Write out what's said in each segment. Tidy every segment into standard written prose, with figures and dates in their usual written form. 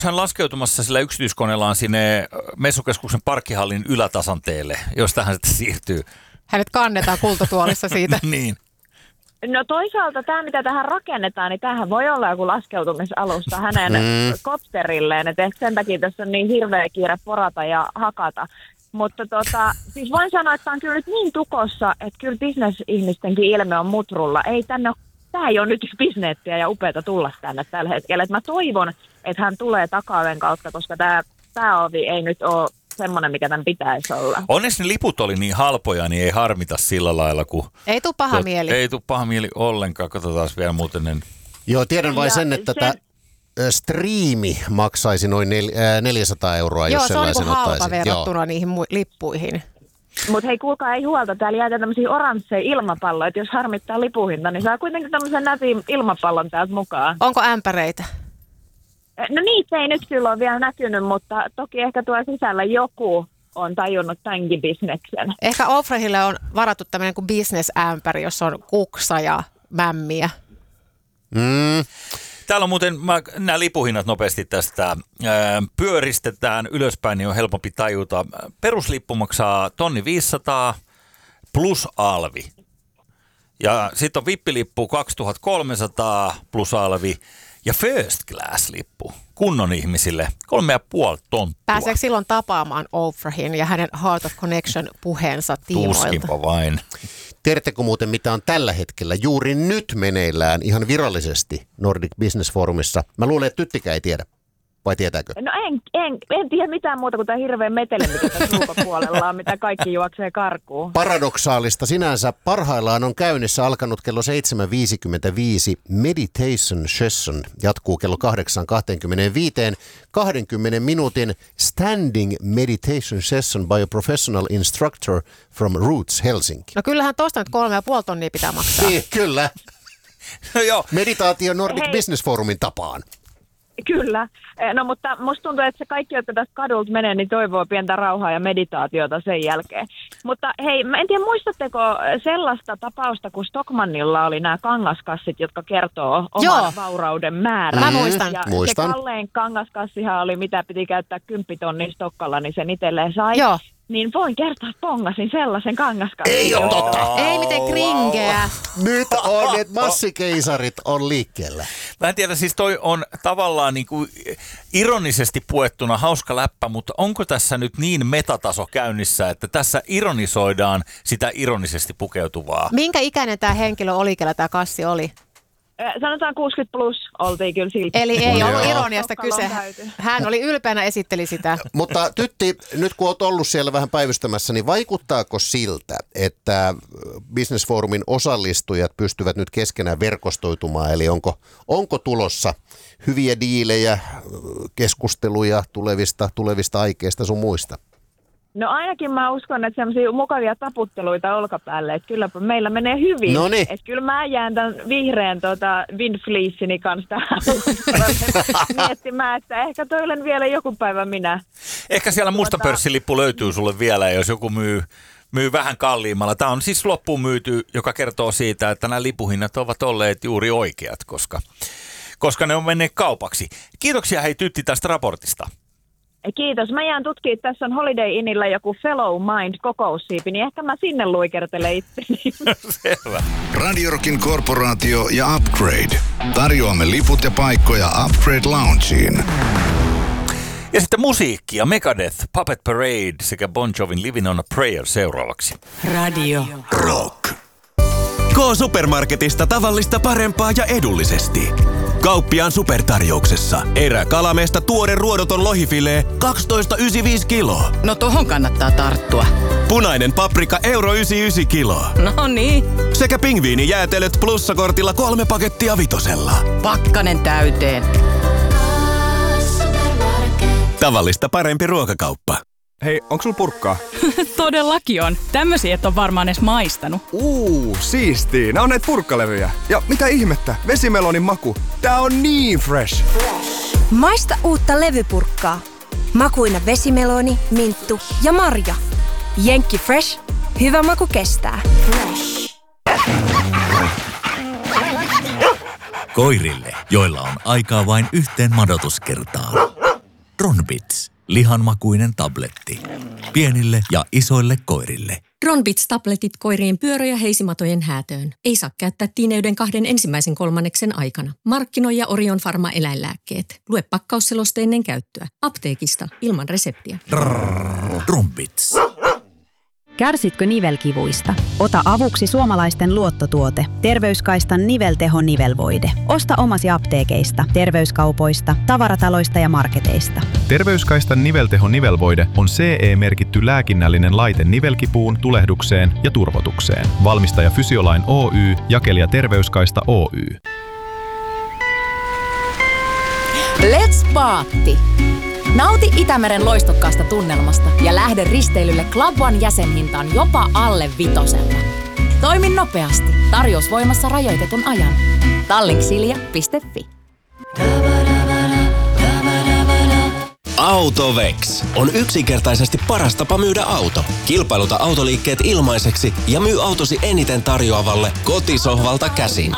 Hän laskeutumassa sillä yksityiskoneellaan sinne messukeskuksen parkkihallin ylätasanteelle, josta hän sitten siirtyy. Hänet kannetaan kultatuolissa siitä. Niin. No toisaalta tämä, mitä tähän rakennetaan, niin tämähän voi olla joku laskeutumisalusta hänen kopterilleen. Että ehkä sen takia tässä on niin hirveä kiire porata ja hakata. Mutta siis voin sanoa, että tämä on kyllä nyt niin tukossa, että kyllä bisnesihmistenkin ilme on mutrulla. Tämä ei ole nyt bisnettiä ja upeata tulla tänne tällä hetkellä. Et mä toivon, että hän tulee takaoven kautta, koska tämä pääovi ei nyt ole semmoinen, mikä tämän pitäisi olla. Onneksi ne liput oli niin halpoja, niin ei harmita sillä lailla, kun... Ei tule paha mieli. Ei tule paha mieli ollenkaan. Katsotaan vielä muuten. Joo, tiedän vain sen, että tämä striimi maksaisi noin 400 €, jos sellaisen ottaisin. Joo, se on halpa verrattuna niihin lippuihin. Mutta hei, kuulkaa, ei huolta. Täällä jää tämmöisiä oransseja ilmapalloja, että jos harmittaa lipuhinta, niin saa kuitenkin tämmöisen nätin ilmapallon täältä mukaan. Onko ämpäreitä? No niitä ei nyt kyllä ole vielä näkynyt, mutta toki ehkä tuolla sisällä joku on tajunnut tämänkin bisneksen. Ehkä Ofrehille on varattu tämmöinen kuin bisnesämpäri, jossa on kuksa ja mämmiä. Täällä on muuten, nämä lipuhinnat nopeasti tästä pyöristetään ylöspäin, niin on helpompi tajuta. Peruslippu maksaa 1 500 plus alvi. Ja sitten on vippilippu 2300 plus alvi. Ja first class-lippu kunnon ihmisille 3,5 tonttua. Pääseekö silloin tapaamaan Ofrahin ja hänen Heart of Connection puheensa tiimoilta? Tuskinpa vain. Tiedättekö muuten, mitä on tällä hetkellä juuri nyt meneillään ihan virallisesti Nordic Business Forumissa? Mä luulen, että Tyttikä ei tiedä. Vai tietääkö? No en tiedä mitään muuta kuin tämä hirveä meteli, mikä tässä ulkopuolella on, mitä kaikki juoksee karkuun. Paradoksaalista sinänsä. Parhaillaan on käynnissä alkanut kello 7.55 Meditation Session. Jatkuu kello 8.25. 20 minuutin Standing Meditation Session by a professional instructor from Roots Helsinki. No kyllähän tuosta nyt 3,5 tonnia pitää maksaa. Niin, kyllä. No joo. Meditaatio Nordic Business Forumin tapaan. Kyllä. No mutta musta tuntuu, että se kaikki, jotka tästä kadulta menee, niin toivoo pientä rauhaa ja meditaatiota sen jälkeen. Mutta hei, mä en tiedä, muistatteko sellaista tapausta, kun Stockmannilla oli nämä kangaskassit, jotka kertoo oman vaurauden määrän. Mä muistan. Ja se kallein kangaskassihan oli, mitä piti käyttää 10 tonnia Stokkalla, niin sen itselleen sai. Joo. Niin voin kertoa, että pongasin sellaisen kangaskassin. Ei ole totta. Ei miten kringeä. Nyt on, että massikeisarit on liikkeellä. Mä en tiedä, siis toi on tavallaan niin kuin ironisesti puettuna hauska läppä, mutta onko tässä nyt niin metataso käynnissä, että tässä ironisoidaan sitä ironisesti pukeutuvaa? Minkä ikäinen tämä henkilö oli, kellä tämä kassi oli? Sanotaan 60 plus oltiin kyllä silti. Eli ei ollut ironiasta kyse. Hän oli ylpeänä, esitteli sitä. Mutta Tytti, nyt kun olet ollut siellä vähän päivystämässä, niin vaikuttaako siltä, että Business Forumin osallistujat pystyvät nyt keskenään verkostoitumaan? Eli onko tulossa hyviä diilejä, keskusteluja tulevista aikeista sun muista? No ainakin mä uskon, että semmoisia mukavia taputteluita olkapäälle, että kyllä meillä menee hyvin. Noniin. Että kyllä mä jään tämän vihreän windfleecini kanssa miettimään, että ehkä toilen vielä joku päivä minä. Ehkä siellä musta pörssilippu löytyy sulle vielä, jos joku myy vähän kalliimmalla. Tämä on siis loppuun myyty, joka kertoo siitä, että nämä lipuhinnat ovat olleet juuri oikeat, koska ne on menneet kaupaksi. Kiitoksia hei Tytti tästä raportista. Kiitos. Mä jään tutkimaan, että tässä on Holiday Innillä joku Fellow Mind -kokoussiipi, niin ehkä mä sinne luikertelen itteni. Selvä. Radio Rockin korporaatio ja Upgrade. Tarjoamme liput ja paikkoja Upgrade Loungeen. Ja sitten musiikkia, Megadeth, Puppet Parade sekä Bon Jovin Living on a Prayer seuraavaksi. Radio Rock. K-Supermarketista tavallista parempaa ja edullisesti. Kauppiaan supertarjouksessa. Eräkalamesta tuore ruodoton lohifilee 12,95 kiloa. No tohon kannattaa tarttua. Punainen paprika €1,99 kiloa. No niin. Sekä pingviinijäätelöt plussakortilla 3 pakettia 5. Pakkanen täyteen. Tavallista parempi ruokakauppa. Hei, onko sulla purkkaa? Todellakin on. Tämmöisiä et ole varmaan edes maistanut. Siistii. Nää on näitä purkkalevyjä. Ja mitä ihmettä? Vesimelonin maku. Tää on niin fresh. Maista uutta levypurkkaa. Makuina vesimeloni, minttu ja marja. Jenkki Fresh. Hyvä maku kestää. Koirille, joilla on aikaa vain yhteen madotuskertaan. Ronbits. Lihanmakuinen tabletti. Pienille ja isoille koirille. Ronbits-tabletit koirien pyörä- ja heisimatojen häätöön. Ei saa käyttää tiineyden 2 ensimmäisen kolmanneksen aikana. Markkinoi Orion Pharma eläinlääkkeet. Lue pakkausseloste ennen käyttöä. Apteekista ilman reseptiä. Ronbits. Kärsitkö nivelkivuista? Ota avuksi suomalaisten luottotuote. Terveyskaistan nivelteho-nivelvoide. Osta omasi apteekeista, terveyskaupoista, tavarataloista ja marketeista. Terveyskaistan nivelteho-nivelvoide on CE-merkitty lääkinnällinen laite nivelkipuun, tulehdukseen ja turvotukseen. Valmistaja Fysiolain Oy, jakelija Terveyskaista Oy. Let's paatti! Nauti Itämeren loistokkaasta tunnelmasta ja lähde risteilylle Club One -jäsenhintaan jopa alle 5. Toimi nopeasti. Tarjous voimassa rajoitetun ajan. Tallinksilja.fi. Autovex on yksinkertaisesti paras tapa myydä auto. Kilpailuta autoliikkeet ilmaiseksi ja myy autosi eniten tarjoavalle kotisohvalta käsin.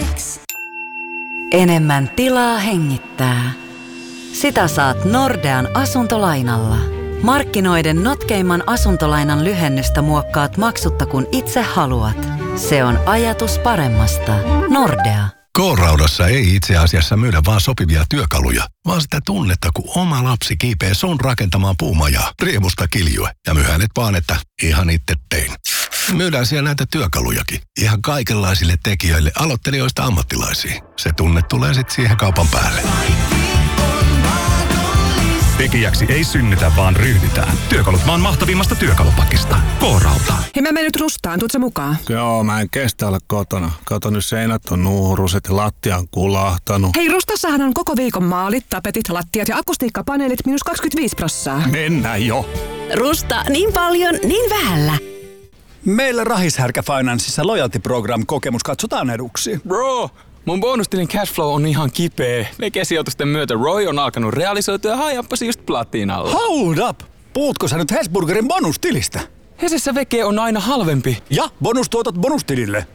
Enemmän tilaa hengittää. Sitä saat Nordean asuntolainalla. Markkinoiden notkeimman asuntolainan lyhennystä muokkaat maksutta kun itse haluat. Se on ajatus paremmasta. Nordea. K-Raudassa ei itse asiassa myydä vaan sopivia työkaluja, vaan sitä tunnetta, kun oma lapsi kiipee sun rakentamaan puumajaa, riemusta kiljue. Ja myy hänet vaan, että ihan itse tein. Myydään siellä näitä työkalujakin. Ihan kaikenlaisille tekijöille, aloittelijoista ammattilaisiin. Se tunne tulee sitten siihen kaupan päälle. Tekijäksi ei synnytä, vaan ryhdytään. Työkalut maan mahtavimmasta työkalupakista. K-Rauta. Hei, mä menen nyt Rustaan. Tuutko sä mukaan? Joo, mä en kestä olla kotona. Kato, nyt seinät on nuuruset ja lattia on kulahtanut. Hei, Rustassahan on koko viikon maalit, tapetit, lattiat ja akustiikkapaneelit -25%. Mennään jo. Rusta, niin paljon, niin vähällä. Meillä Rahishärkä Financeissa Loyalty Program -kokemus katsotaan eduksi. Bro! Mun bonustilin cashflow on ihan kipeä. Veke-sijoitusten myötä Roy on alkanut realisoitua ja hajappasi just platinalla. Hold up! Puhutko sä nyt Hesburgerin bonustilistä? Hesessä veke on aina halvempi. Ja bonustuotot bonustilille.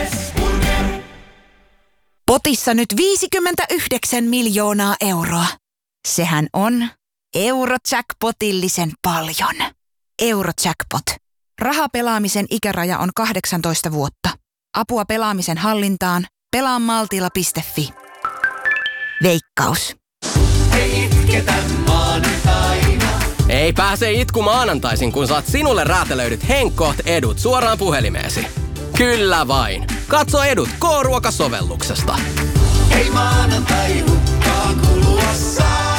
Potissa nyt 59 miljoonaa euroa. Sehän on Eurojackpotillisen paljon. Eurojackpot. Rahapelaamisen ikäraja on 18 vuotta. Apua pelaamisen hallintaan. Pelaamaltilla.fi. Veikkaus. Ei itketä maanantaina. Ei pääse itku maanantaisin, kun saat sinulle räätälöidyt Henkkoht edut suoraan puhelimeesi. Kyllä vain. Katso edut K-ruokasovelluksesta. Ei maanantai hukkaan kulua saa.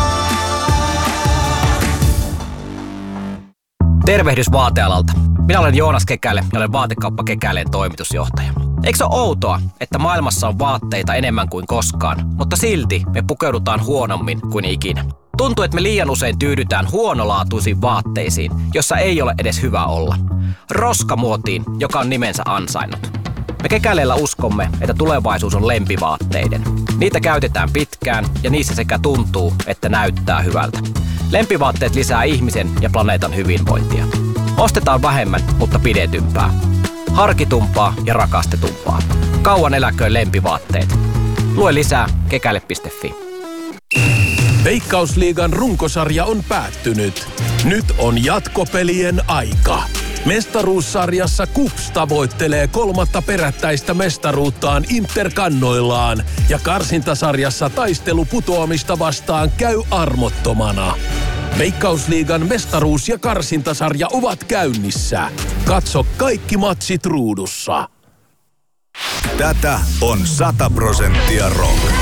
Tervehdys vaatealalta. Minä olen Joonas Kekäle ja olen Vaatekauppa Kekäleen toimitusjohtaja. Eikö se ole outoa, että maailmassa on vaatteita enemmän kuin koskaan, mutta silti me pukeudutaan huonommin kuin ikinä? Tuntuu, että me liian usein tyydytään huonolaatuisiin vaatteisiin, jossa ei ole edes hyvä olla. Roskamuotiin, joka on nimensä ansainnut. Me Kekäleellä uskomme, että tulevaisuus on lempivaatteiden. Niitä käytetään pitkään ja niissä sekä tuntuu, että näyttää hyvältä. Lempivaatteet lisää ihmisen ja planeetan hyvinvointia. Ostetaan vähemmän, mutta pidetympää. Harkitumpaa ja rakastetumpaa. Kauan eläköön lempivaatteet. Lue lisää kekäle.fi. Veikkausliigan runkosarja on päättynyt. Nyt on jatkopelien aika. Mestaruussarjassa KuPS tavoittelee 3. perättäistä mestaruuttaan Interkannoillaan ja karsintasarjassa taistelu putoamista vastaan käy armottomana. Veikkausliigan mestaruus- ja karsintasarja ovat käynnissä. Katso kaikki matsit ruudussa. Tätä on 100% rock.